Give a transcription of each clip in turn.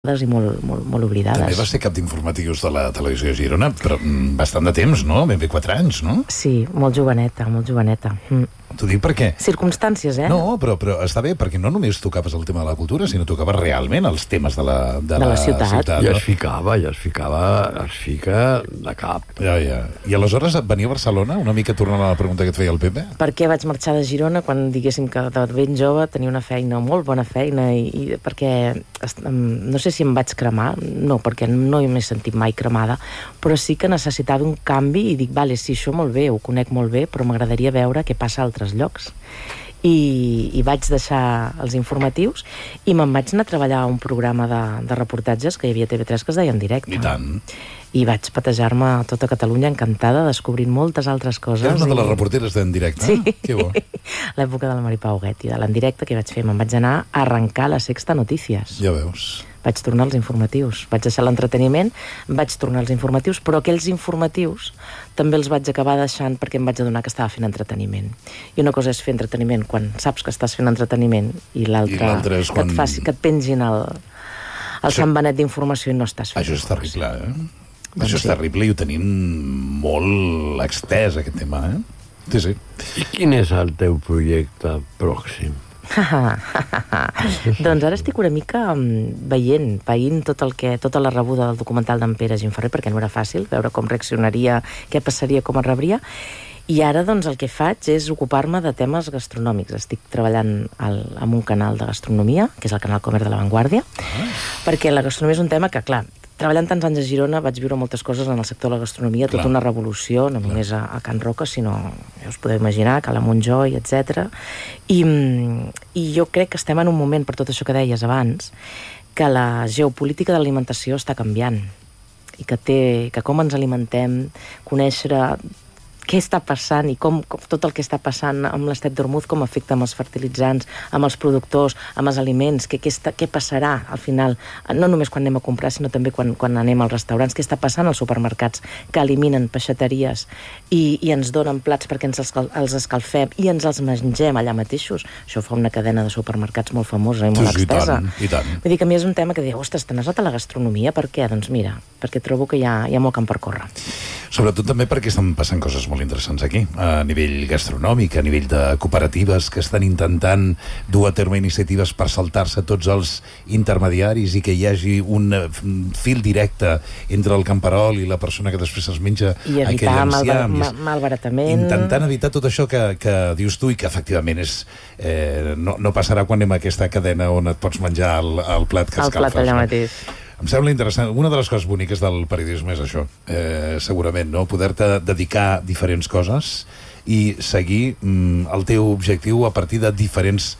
i molt oblidades. També va ser cap d'informatius de la televisió de Girona, però bastant de temps, no? Ben bé 4 anys, no? Sí, molt joveneta, molt joveneta. T'ho dic perquè... Circumstàncies, eh? No, però està bé, perquè no només tocaves el tema de la cultura, sinó tocaves realment els temes de la ciutat. I es fica de cap. Ja. I aleshores venir a Barcelona, una mica tornant a la pregunta que et feia el Pepe? Per què vaig marxar de Girona quan, diguéssim, que de ben jove tenia una feina, molt bona feina, i perquè, no sé si em vaig cremar, no, perquè no m'he sentit mai cremada, però sí que necessitava un canvi i dic, vale, sí, això molt bé, ho conec molt bé, però m'agradaria veure què passa a altres llocs. I vaig deixar els informatius i me'n vaig anar a treballar a un programa de reportatges que hi havia a TV3 que es deia En Directe. I tant. I vaig patejar-me a tota Catalunya encantada, descobrint moltes altres coses. Era una de les reporteres d'En Directe? Sí. Que bo. L'època de la Maripau Huguet i de l'En Directe que vaig fer. Me'n vaig anar a arrencar la Sexta Notícies. Ja veus. Vaig tornar als informatius. Vaig deixar l'entreteniment, vaig tornar als informatius, però aquells informatius també els vaig acabar deixant perquè em vaig adonar que estava fent entreteniment. I una cosa és fer entreteniment quan saps que estàs fent entreteniment i l'altra és quan... que et pengin el Sant Benet d'informació i no estàs fent. Això és terrible, eh? Això és terrible i ho tenim molt extès, aquest tema, eh? Sí. I quin és el teu projecte pròxim? Doncs ara estic una mica veient tota la rebuda del documental d'en Pere Gimferrer, perquè no era fàcil veure com reaccionaria, què passaria, com es rebria. I ara doncs el que faig és ocupar-me de temes gastronòmics. Estic treballant en un canal de gastronomia, que és el canal Comer de la Vanguardia, perquè la gastronomia és un tema que, clar, treballant tants anys a Girona vaig viure moltes coses en el sector de la gastronomia, tota una revolució, no només a Can Roca, sinó, ja us podeu imaginar, a Cala Montjoi, etc. I jo crec que estem en un moment, per tot això que deies abans, que la geopolítica de l'alimentació està canviant i que com ens alimentem, conèixer què està passant i com tot el que està passant amb l'Estret d'Hormuz, com afecta amb els fertilitzants, amb els productors, amb els aliments, què passarà al final, no només quan anem a comprar, sinó també quan anem als restaurants, què està passant als supermercats que eliminen peixateries i ens donen plats perquè ens els escalfem i ens els mengem allà mateixos. Això fa una cadena de supermercats molt famosa i molt extensa. I tant. Vull dir que a mi és un tema que diu, ostres, te n'has anat a la gastronomia, per què? Doncs mira, perquè trobo que hi ha molt camp per córrer. Sobretot també perquè estan passant coses molt interessants aquí, a nivell gastronòmic, a nivell de cooperatives que estan intentant dur a terme iniciatives per saltar-se tots els intermediaris i que hi hagi un fil directe entre el camperol i la persona que després es menja aquell enciam. I evitar malbaratament. Intentant evitar tot això que dius tu i que efectivament no passarà quan anem a aquesta cadena on et pots menjar el plat que escalfes. El plat allà mateix. Em sembla interessant. Una de les coses boniques del periodisme és això, segurament, no? Poder-te dedicar a diferents coses i seguir el teu objectiu a partir de diferents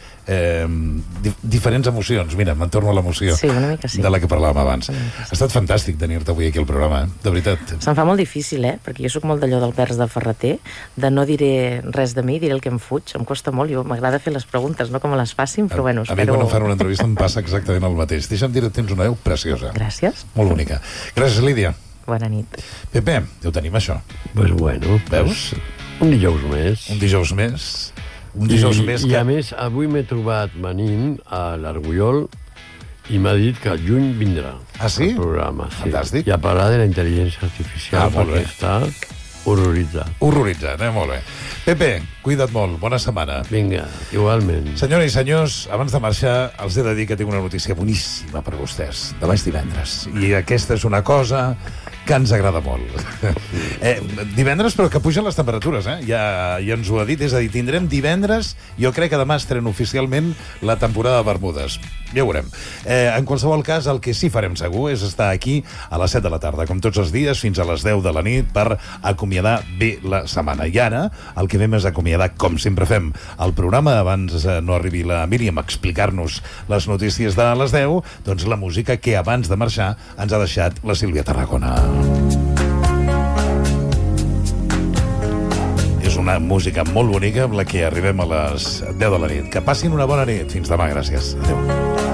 emocions. Mira, me'n torno a l'emoció de la que parlàvem abans. Ha estat fantàstic tenir-te avui aquí al programa, de veritat. Se'm fa molt difícil, perquè jo sóc molt d'allò del vers de Ferreter, de no diré res de mi, diré el que em fuig. Em costa molt, m'agrada fer les preguntes, no com me les facin, però bueno, espero... A mi quan em fan una entrevista em passa exactament el mateix. Deixa'm dir que tens una veu preciosa. Gràcies. Molt bonica. Gràcies, Lídia. Bona nit. Pepe, ja ho tenim, això. Pues bueno. Veus? Un dijous més. Un dijous més. Un dijous més que... I a més, avui m'he trobat venint a l'Argullol i m'ha dit que al juny vindrà. Ah, sí? El programa. Sí. Fantàstic. I a parlar de la intel·ligència artificial, perquè està horroritzat. Horroritzat, molt bé. Pepe, cuida't molt, bona setmana. Vinga, igualment. Senyores i senyors, abans de marxar, els he de dir que tinc una notícia boníssima per vostès. Demà és divendres. I aquesta és una cosa que ens agrada molt. Divendres, però que pugen les temperatures, ja ens ho ha dit. És a dir, tindrem divendres, jo crec que demà estrena oficialment la temporada de Bermudes. Ja ho veurem. En qualsevol cas, el que sí farem segur és estar aquí a les 7 de la tarda, com tots els dies, fins a les 10 de la nit, per acomiadar bé la setmana. I ara, el que fem és acomiadar, com sempre fem, el programa. Abans no arribi la Míriam a explicar-nos les notícies de les 10, doncs la música que abans de marxar ens ha deixat la Sílvia Tarragona. És una música molt bonica amb la que arribem a les 10 de la nit. Que passin una bona nit. Fins demà, gràcies. Adéu.